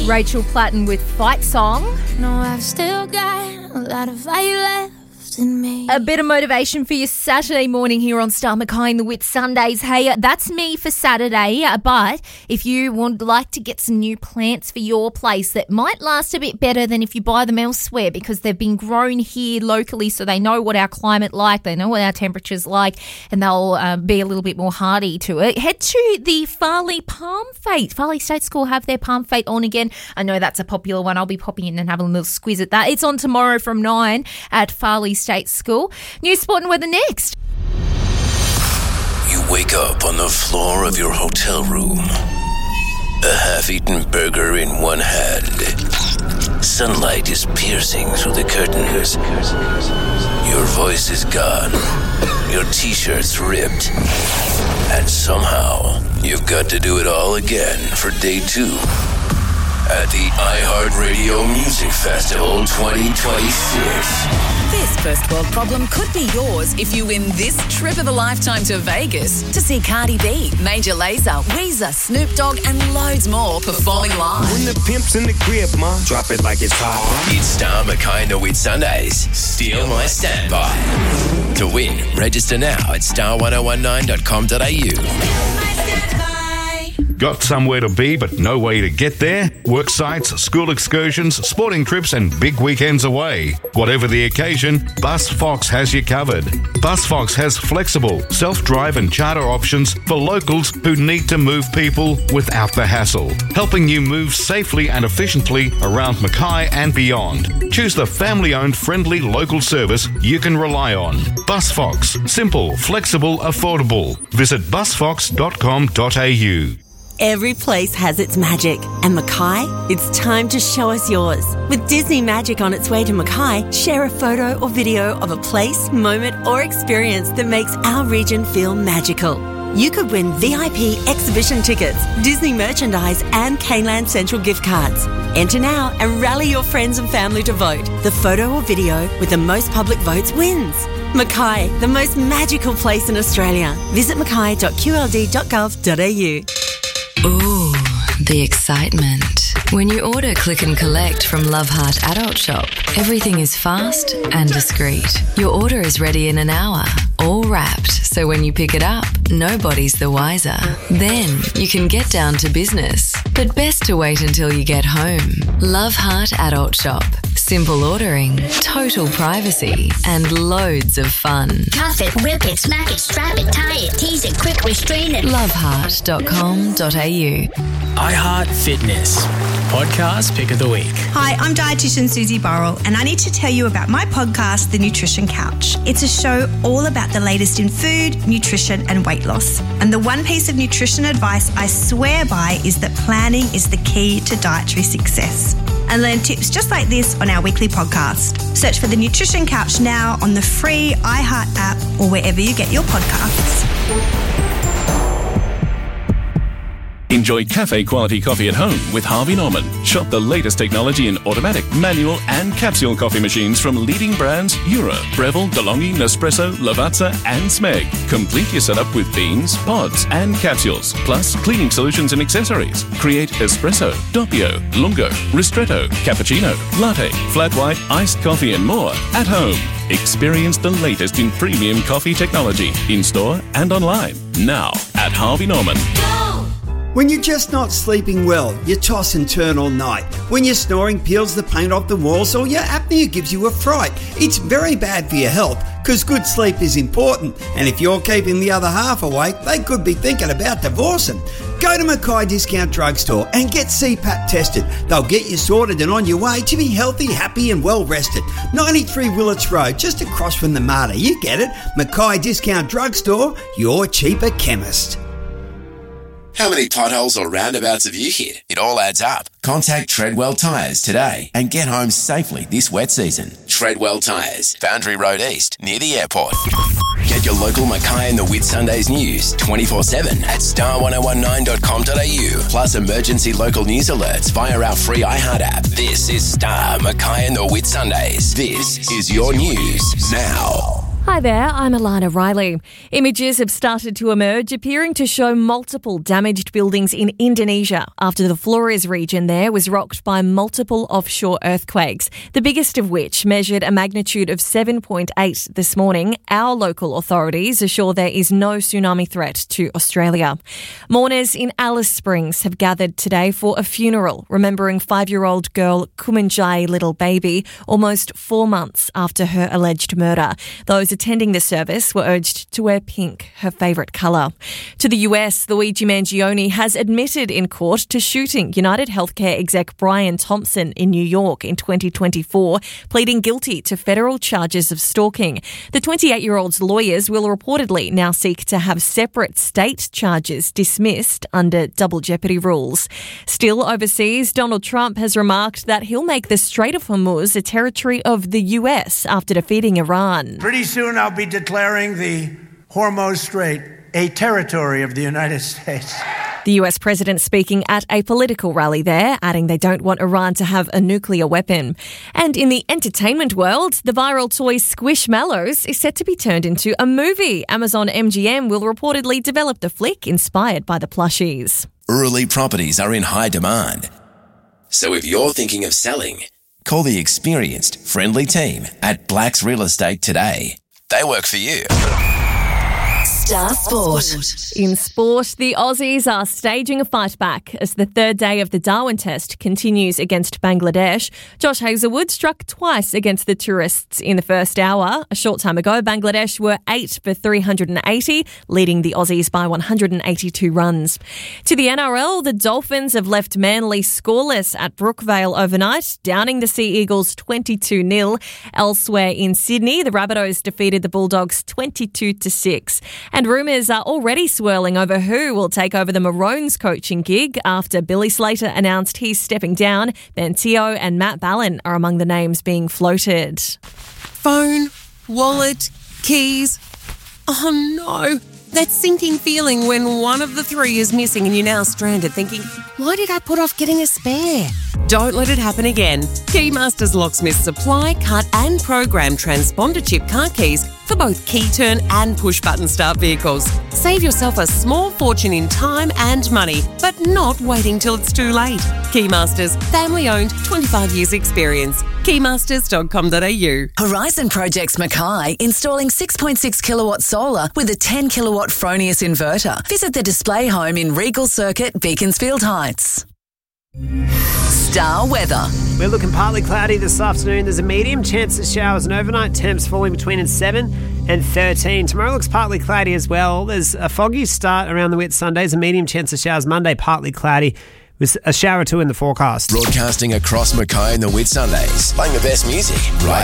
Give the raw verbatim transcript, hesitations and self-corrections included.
Rachel Platten with Fight Song. No, I've still got a lot of fire left in me. A bit of motivation for your Saturday morning here on Star Mackay and the Wit Sundays. Hey, that's me for Saturday, but if you would like to get some new plants for your place that might last a bit better than if you buy them elsewhere because they've been grown here locally so they know what our climate like, they know what our temperature's like, and they'll uh, be a little bit more hardy to it, head to the Farley Palm Fete. Farley State School have their Palm Fete on again. I know that's a popular one. I'll be popping in and having a little squiz at that. It's on tomorrow from nine at Farley State School. News, sport and weather next. You wake up on the floor of your hotel room. A half-eaten burger in one hand. Sunlight is piercing through the curtains. Your voice is gone. Your t-shirt's ripped. And somehow, you've got to do it all again for day two at the iHeartRadio Music Festival twenty twenty-six. This first world problem could be yours if you win this trip of a lifetime to Vegas to see Cardi B, Major Lazer, Weezer, Snoop Dogg and loads more performing live. When the pimp's in the crib, ma, drop it like it's hot. It's Star Mackay and the Wit Sundays. Steal my standby. To win, register now at star ten nineteen dot com dot a u. Got somewhere to be but no way to get there? Work sites, school excursions, sporting trips and big weekends away. Whatever the occasion, BusFox has you covered. BusFox has flexible, self-drive and charter options for locals who need to move people without the hassle, helping you move safely and efficiently around Mackay and beyond. Choose the family-owned, friendly local service you can rely on. BusFox. Simple, flexible, affordable. Visit busfox dot com dot a u. Every place has its magic, and Mackay, it's time to show us yours. With Disney Magic on its way to Mackay, share a photo or video of a place, moment or experience that makes our region feel magical. You could win V I P exhibition tickets, Disney merchandise and Caneland Central gift cards. Enter now and rally your friends and family to vote. The photo or video with the most public votes wins. Mackay, the most magical place in Australia. Visit mackay dot q l d dot gov dot a u. Ooh, the excitement. When you order Click and Collect from Love Heart Adult Shop, everything is fast and discreet. Your order is ready in an hour, all wrapped, so when you pick it up, nobody's the wiser. Then you can get down to business, but best to wait until you get home. Love Heart Adult Shop. Simple ordering, total privacy, and loads of fun. Cuff it, whip it, smack it, strap it, tie it, tease it, quick restrain it. love heart dot com dot a u. iHeart Fitness. Podcast Pick of the Week. Hi, I'm dietitian Susie Burrell, and I need to tell you about my podcast, The Nutrition Couch. It's a show all about the latest in food, nutrition, and weight loss. And the one piece of nutrition advice I swear by is that planning is the key to dietary success. And learn tips just like this on our weekly podcast. Search for The Nutrition Couch now on the free iHeart app or wherever you get your podcasts. Enjoy cafe-quality coffee at home with Harvey Norman. Shop the latest technology in automatic, manual and capsule coffee machines from leading brands Eura, Breville, DeLonghi, Nespresso, Lavazza and Smeg. Complete your setup with beans, pods and capsules, plus cleaning solutions and accessories. Create espresso, doppio, lungo, ristretto, cappuccino, latte, flat white, iced coffee and more at home. Experience the latest in premium coffee technology in-store and online. Now at Harvey Norman. When you're just not sleeping well, you toss and turn all night. When your snoring peels the paint off the walls or your apnea gives you a fright. It's very bad for your health because good sleep is important. And if you're keeping the other half awake, they could be thinking about divorcing. Go to Mackay Discount Drugstore and get C PAP tested. They'll get you sorted and on your way to be healthy, happy and well rested. ninety-three Willits Road, just across from the Marta. You get it. Mackay Discount Drugstore, your cheaper chemist. How many potholes or roundabouts have you hit? It all adds up. Contact Treadwell Tyres today and get home safely this wet season. Treadwell Tyres, Foundry Road East, near the airport. Get your local Mackay and the Wit Sundays news twenty-four seven at star ten nineteen dot com dot a u. Plus emergency local news alerts via our free iHeart app. This is Star Mackay and the Wit Sundays. This is your news now. Hi there, I'm Alana Riley. Images have started to emerge appearing to show multiple damaged buildings in Indonesia after the Flores region there was rocked by multiple offshore earthquakes, the biggest of which measured a magnitude of seven point eight this morning. Our local authorities assure there is no tsunami threat to Australia. Mourners in Alice Springs have gathered today for a funeral, remembering five-year-old girl Kumanjai Little Baby almost four months after her alleged murder. Those attending the service were urged to wear pink, her favourite colour. To the U S, Luigi Mangione has admitted in court to shooting United Healthcare exec Brian Thompson in New York in twenty twenty-four, pleading guilty to federal charges of stalking. The twenty-eight-year-old's lawyers will reportedly now seek to have separate state charges dismissed under double jeopardy rules. Still overseas, Donald Trump has remarked that he'll make the Strait of Hormuz a territory of the U S after defeating Iran. Pretty soon I'll be declaring the Hormuz Strait a territory of the United States. The U S president speaking at a political rally there, adding they don't want Iran to have a nuclear weapon. And in the entertainment world, the viral toy Squishmallows is set to be turned into a movie. Amazon M G M will reportedly develop the flick inspired by the plushies. Early properties are in high demand. So if you're thinking of selling, call the experienced, friendly team at Blacks Real Estate today. They work for you. Star Sport. In sport, the Aussies are staging a fight back as the third day of the Darwin Test continues against Bangladesh. Josh Hazlewood struck twice against the tourists in the first hour. A short time ago, Bangladesh were eight for three hundred eighty, leading the Aussies by one hundred eighty-two runs. To the N R L, the Dolphins have left Manly scoreless at Brookvale overnight, downing the Sea Eagles twenty-two nil. Elsewhere in Sydney, the Rabbitohs defeated the Bulldogs twenty-two to six. And rumours are already swirling over who will take over the Maroons coaching gig after Billy Slater announced he's stepping down. Ben Teo and Matt Ballin are among the names being floated. Phone, wallet, keys. Oh no, that sinking feeling when one of the three is missing and you're now stranded thinking, why did I put off getting a spare? Don't let it happen again. Keymasters Locksmiths supply, cut and program transponder chip car keys for both key turn and push button start vehicles. Save yourself a small fortune in time and money, but not waiting till it's too late. Keymasters, family owned, twenty-five years experience. keymasters dot com dot a u. Horizon Projects Mackay installing six point six kilowatt solar with a ten kilowatt Fronius inverter. Visit the display home in Regal Circuit, Beaconsfield Heights. Star weather. We're looking partly cloudy this afternoon. There's a medium chance of showers and overnight temps falling between seven and thirteen. Tomorrow looks partly cloudy as well. There's a foggy start around the Whitsundays, a medium chance of showers Monday, partly cloudy with a shower or two in the forecast. Broadcasting across Mackay and the Whitsundays, playing the best music right